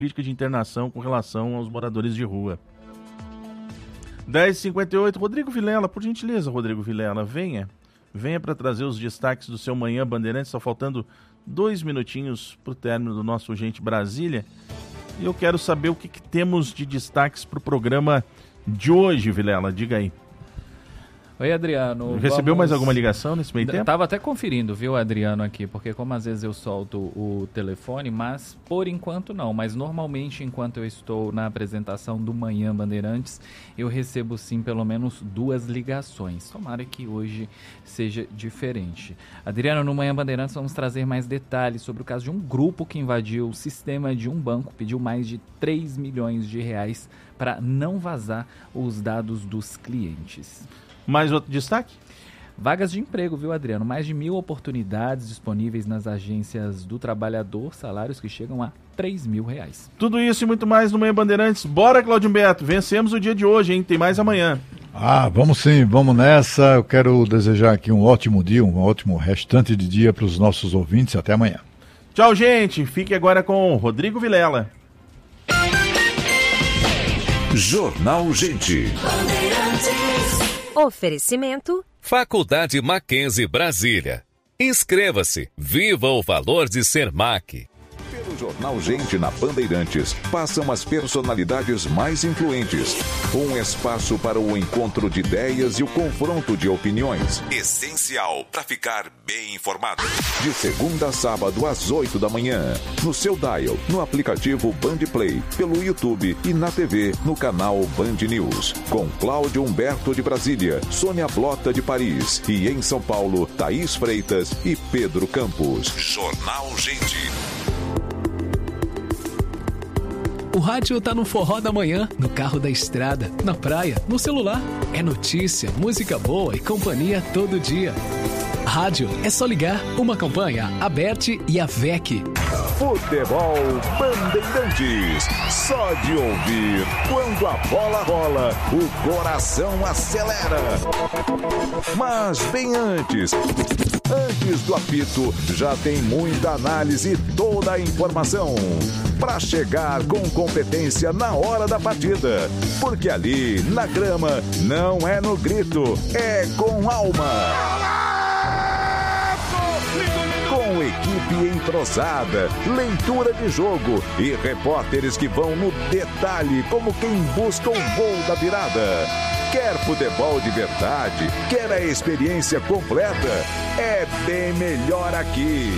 política de internação com relação aos moradores de rua. 10h58, Rodrigo Vilela, por gentileza, Rodrigo Vilela, venha para trazer os destaques do seu Manhã Bandeirantes, só faltando 2 minutinhos para o término do nosso Gente Brasília, e eu quero saber o que temos de destaques para o programa de hoje, Vilela, diga aí. Oi, Adriano. Recebeu mais alguma ligação nesse meio tempo? Tava até conferindo, viu, Adriano, aqui, porque como às vezes eu solto o telefone, mas por enquanto não. Mas normalmente, enquanto eu estou na apresentação do Manhã Bandeirantes, eu recebo sim pelo menos 2 ligações. Tomara que hoje seja diferente. Adriano, no Manhã Bandeirantes vamos trazer mais detalhes sobre o caso de um grupo que invadiu o sistema de um banco, pediu mais de 3 milhões de reais para não vazar os dados dos clientes. Mais outro destaque? Vagas de emprego, viu, Adriano? Mais de 1.000 oportunidades disponíveis nas agências do trabalhador, salários que chegam a 3 mil reais. Tudo isso e muito mais no Manhã Bandeirantes. Bora, Claudio Beto, vencemos o dia de hoje, hein? Tem mais amanhã. Vamos sim, vamos nessa. Eu quero desejar aqui um ótimo dia, um ótimo restante de dia para os nossos ouvintes. Até amanhã. Tchau, gente. Fique agora com Rodrigo Vilela. Jornal Gente. Oferecimento Faculdade Mackenzie Brasília. Inscreva-se. Viva o valor de ser MAC. Pelo Jornal Gente na Bandeirantes, passam as personalidades mais influentes. Um espaço para o encontro de ideias e o confronto de opiniões. Essencial para ficar bem informado. De segunda a sábado às 8 da manhã. No seu dial, no aplicativo Bandplay, pelo YouTube e na TV, no canal Band News. Com Cláudio Humberto de Brasília, Sônia Blota de Paris e em São Paulo, Thaís Freitas e Pedro Campos. Jornal Gente. O rádio tá no forró da manhã, no carro da estrada, na praia, no celular. É notícia, música boa e companhia todo dia. Rádio é só ligar, uma campanha, a Bert e a VEC. Futebol Bandeirantes. Só de ouvir, quando a bola rola, o coração acelera. Mas bem antes do apito, já tem muita análise e toda a informação para chegar com competência na hora da partida. Porque ali, na grama, não é no grito, é com alma. Com equipe entrosada, leitura de jogo e repórteres que vão no detalhe como quem busca o gol da virada. Quer futebol de verdade? Quer a experiência completa? É bem melhor aqui.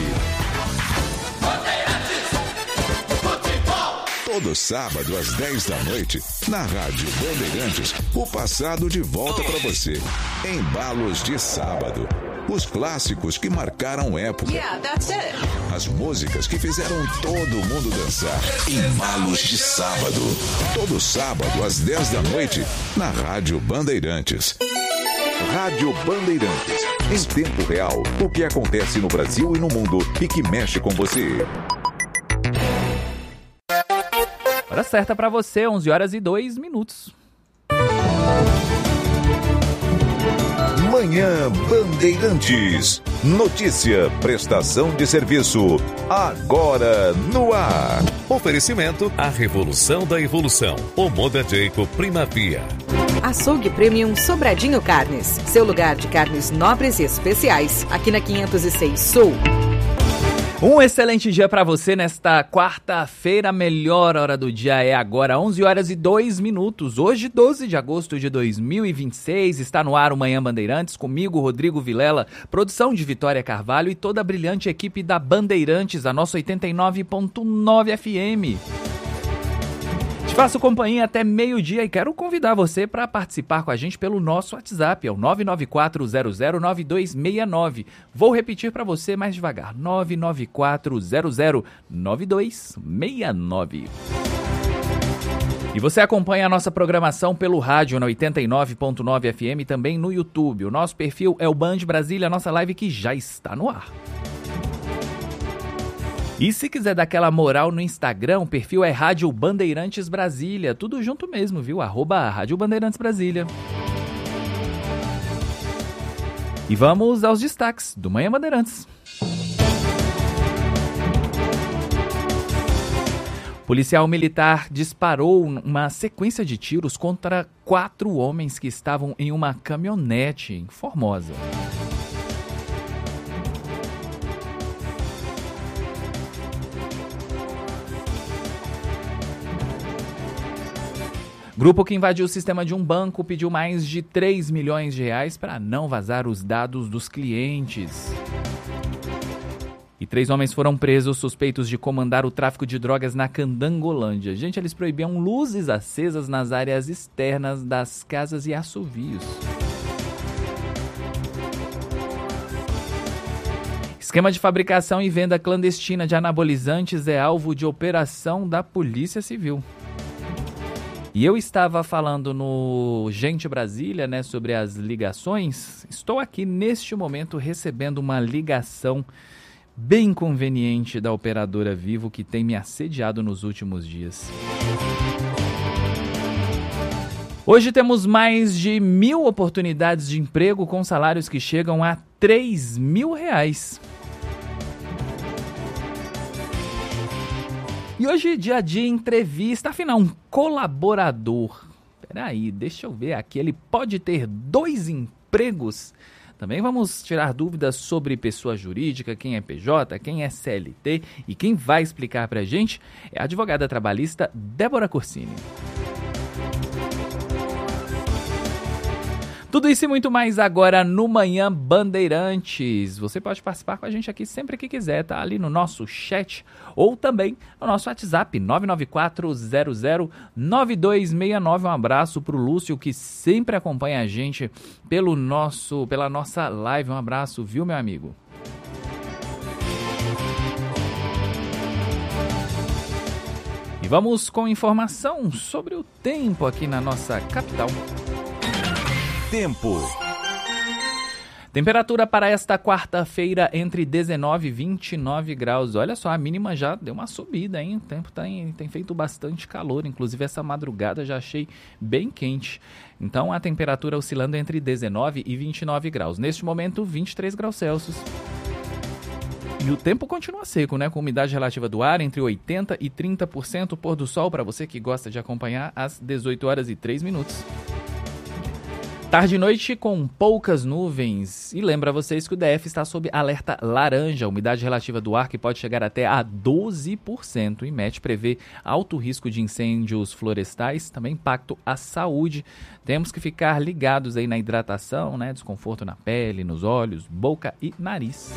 Todo sábado às 10 da noite, na Rádio Bandeirantes, o passado de volta para você. Embalos de sábado. Os clássicos que marcaram época. As músicas que fizeram todo mundo dançar. Embalos de sábado. Todo sábado às 10 da noite, na Rádio Bandeirantes. Rádio Bandeirantes. Em tempo real, o que acontece no Brasil e no mundo e que mexe com você. Hora certa para você, 11h02. Manhã Bandeirantes. Notícia, prestação de serviço. Agora no ar. Oferecimento: a revolução da evolução. O Moda Jacob Primavia. Açougue Premium Sobradinho Carnes. Seu lugar de carnes nobres e especiais. Aqui na 506 Sul. Um excelente dia para você nesta quarta-feira. A melhor hora do dia é agora, 11h02. Hoje, 12 de agosto de 2026, está no ar o Manhã Bandeirantes, comigo, Rodrigo Vilela, produção de Vitória Carvalho e toda a brilhante equipe da Bandeirantes, a nossa 89.9 FM. Te faço companhia até meio-dia e quero convidar você para participar com a gente pelo nosso WhatsApp, é o 994009269. Vou repetir para você mais devagar, 994009269. E você acompanha a nossa programação pelo rádio na 89.9 FM e também no YouTube. O nosso perfil é o Band Brasília, a nossa live que já está no ar. E se quiser dar aquela moral no Instagram, o perfil é Rádio Bandeirantes Brasília. Tudo junto mesmo, viu? @Rádio Bandeirantes Brasília. E vamos aos destaques do Manhã Bandeirantes. Policial militar disparou uma sequência de tiros contra 4 homens que estavam em uma caminhonete em Formosa. Grupo que invadiu o sistema de um banco pediu mais de 3 milhões de reais para não vazar os dados dos clientes. E 3 homens foram presos suspeitos de comandar o tráfico de drogas na Candangolândia. Gente, eles proibiam luzes acesas nas áreas externas das casas e assovios. Esquema de fabricação e venda clandestina de anabolizantes é alvo de operação da Polícia Civil. E eu estava falando no Gente Brasília, né, sobre as ligações. Estou aqui neste momento recebendo uma ligação bem conveniente da operadora Vivo que tem me assediado nos últimos dias. Hoje temos mais de 1.000 oportunidades de emprego com salários que chegam a R$3.000. E hoje, dia de entrevista, afinal, um colaborador. Peraí, deixa eu ver aqui, ele pode ter 2 empregos? Também vamos tirar dúvidas sobre pessoa jurídica, quem é PJ, quem é CLT. E quem vai explicar pra gente é a advogada trabalhista Débora Corsini. Tudo isso e muito mais agora no Manhã Bandeirantes. Você pode participar com a gente aqui sempre que quiser, tá? Ali no nosso chat ou também no nosso WhatsApp 994009269. Um abraço pro Lúcio que sempre acompanha a gente pela nossa live. Um abraço, viu, meu amigo? E vamos com informação sobre o tempo aqui na nossa capital. Tempo. Temperatura para esta quarta-feira entre 19 e 29 graus. Olha só, a mínima já deu uma subida, hein? O tempo tem feito bastante calor. Inclusive, essa madrugada já achei bem quente. Então, a temperatura oscilando entre 19 e 29 graus. Neste momento, 23 graus Celsius. E o tempo continua seco, né? Com umidade relativa do ar entre 80% e 30%. Pôr do sol para você que gosta de acompanhar às 18 horas e 3 minutos. Tarde e noite com poucas nuvens. E lembra vocês que o DF está sob alerta laranja. Umidade relativa do ar que pode chegar até a 12%. O IMET prevê alto risco de incêndios florestais, também impacto à saúde. Temos que ficar ligados aí na hidratação, né? Desconforto na pele, nos olhos, boca e nariz.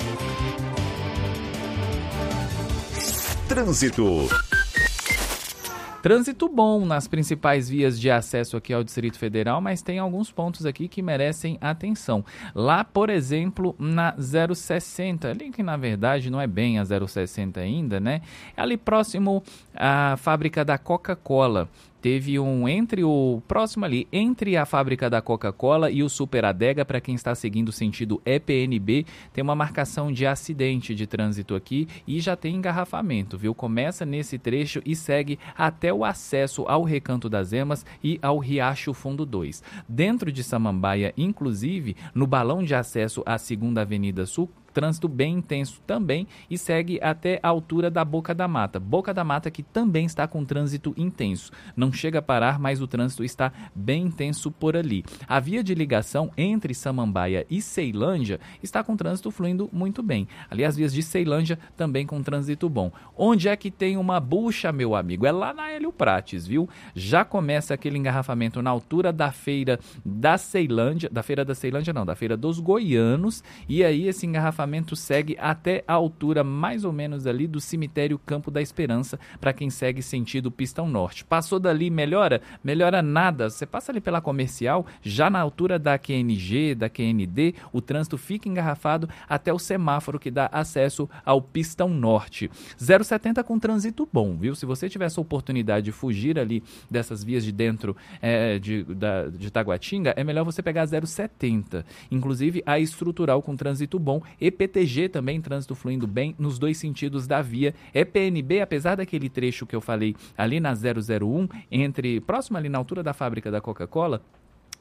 Trânsito. Trânsito bom nas principais vias de acesso aqui ao Distrito Federal, mas tem alguns pontos aqui que merecem atenção. Lá, por exemplo, na 060, ali que na verdade não é bem a 060 ainda, né? Ali próximo à fábrica da Coca-Cola. Teve entre a fábrica da Coca-Cola e o Super Adega, para quem está seguindo o sentido EPNB, tem uma marcação de acidente de trânsito aqui e já tem engarrafamento, viu? Começa nesse trecho e segue até o acesso ao Recanto das Emas e ao Riacho Fundo 2. Dentro de Samambaia, inclusive, no balão de acesso à 2ª Avenida Sul, trânsito bem intenso também e segue até a altura da Boca da Mata. Boca da Mata que também está com trânsito intenso. Não chega a parar, mas o trânsito está bem intenso por ali. A via de ligação entre Samambaia e Ceilândia está com trânsito fluindo muito bem. Ali as vias de Ceilândia também com trânsito bom. Onde é que tem uma bucha, meu amigo? É lá na Hélio Prates, viu? Já começa aquele engarrafamento na altura da feira da Ceilândia, da feira dos Goianos, e aí esse engarrafamento segue até a altura mais ou menos ali do cemitério Campo da Esperança, para quem segue sentido Pistão Norte. Passou dali, melhora? Melhora nada. Você passa ali pela Comercial, já na altura da QNG, da QND, o trânsito fica engarrafado até o semáforo que dá acesso ao Pistão Norte. 070 com trânsito bom, viu? Se você tiver essa oportunidade de fugir ali dessas vias de dentro de Taguatinga, é melhor você pegar 070. Inclusive, a estrutural com trânsito bom. EPTG também, trânsito fluindo bem nos dois sentidos da via. EPNB, apesar daquele trecho que eu falei ali na 001, próximo ali na altura da fábrica da Coca-Cola,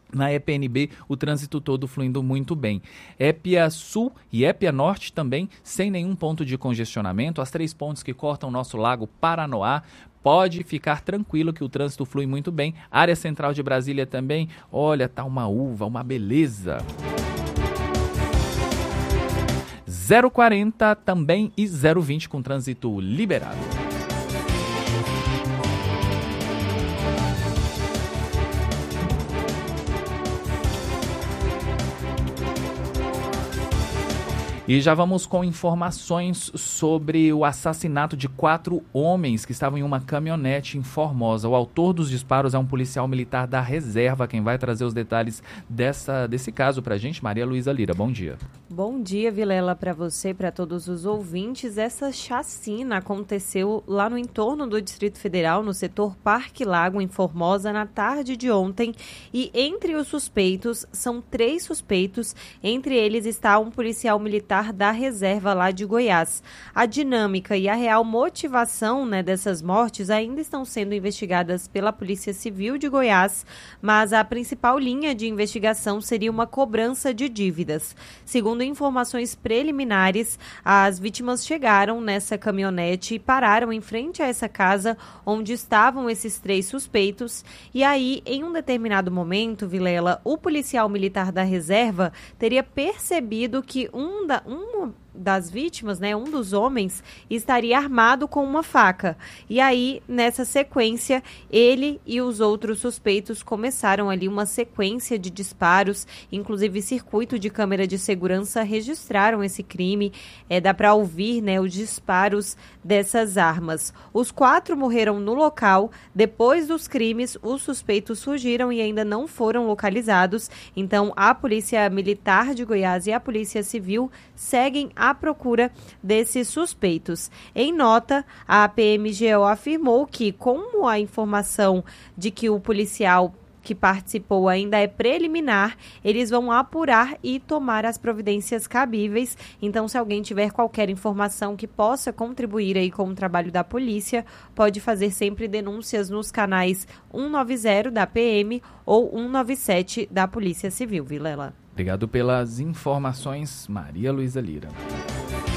Na EPNB, o trânsito todo fluindo muito bem. Épia Sul e Épia Norte também, sem nenhum ponto de congestionamento. As 3 pontes que cortam o nosso lago Paranoá. Pode ficar tranquilo que o trânsito flui muito bem. Área central de Brasília também. Olha, tá uma uva, uma beleza. 040 também e 020 com trânsito liberado. E já vamos com informações sobre o assassinato de 4 homens que estavam em uma caminhonete em Formosa. O autor dos disparos é um policial militar da reserva. Quem vai trazer os detalhes desse caso pra gente, Maria Luísa Lira. Bom dia. Bom dia, Vilela, para você e para todos os ouvintes. Essa chacina aconteceu lá no entorno do Distrito Federal, no setor Parque Lago, em Formosa, na tarde de ontem. E entre os suspeitos, são 3 suspeitos. Entre eles está um policial militar da reserva lá de Goiás. A dinâmica e a real motivação, né, dessas mortes ainda estão sendo investigadas pela Polícia Civil de Goiás, mas a principal linha de investigação seria uma cobrança de dívidas. Segundo informações preliminares, as vítimas chegaram nessa caminhonete e pararam em frente a essa casa onde estavam esses 3 suspeitos. E aí, em um determinado momento, Vilela, o policial militar da reserva teria percebido que uma das vítimas, né, um dos homens, estaria armado com uma faca. E aí, nessa sequência, ele e os outros suspeitos começaram ali uma sequência de disparos, inclusive circuito de câmera de segurança registraram esse crime. Dá para ouvir, né, os disparos dessas armas. Os 4 morreram no local. Depois dos crimes, os suspeitos fugiram e ainda não foram localizados. Então, a Polícia Militar de Goiás e a Polícia Civil seguem à procura desses suspeitos. Em nota, a PMGO afirmou que, como a informação de que o policial que participou ainda é preliminar, eles vão apurar e tomar as providências cabíveis. Então, se alguém tiver qualquer informação que possa contribuir aí com o trabalho da polícia, pode fazer sempre denúncias nos canais 190 da PM ou 197 da Polícia Civil. Vilela. Obrigado pelas informações, Maria Luísa Lira.